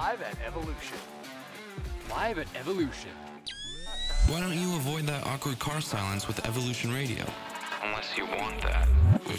Live at Evolution. Live at Evolution. Why don't you avoid that awkward car silence with Evolution Radio? Unless you want that, which